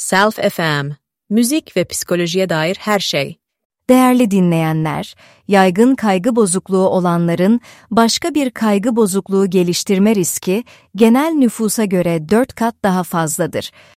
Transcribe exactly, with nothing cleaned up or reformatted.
Self F M, müzik ve psikolojiye dair her şey. Değerli dinleyenler, yaygın kaygı bozukluğu olanların başka bir kaygı bozukluğu geliştirme riski genel nüfusa göre dört kat daha fazladır.